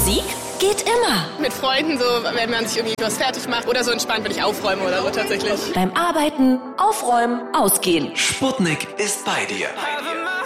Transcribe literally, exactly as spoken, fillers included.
Musik geht immer. Mit Freunden, so, wenn man sich irgendwie was fertig macht oder so entspannt, wenn ich aufräume oder so tatsächlich. Beim Arbeiten, Aufräumen, Ausgehen. Sputnik ist bei dir.